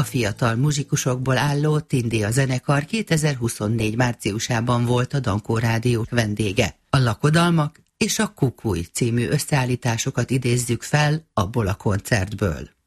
A fiatal muzsikusokból álló Tindia zenekar 2024 márciusában volt a Dankó Rádió vendége. A Lakodalmak és a Kukuj című összeállításokat idézzük fel abból a koncertből.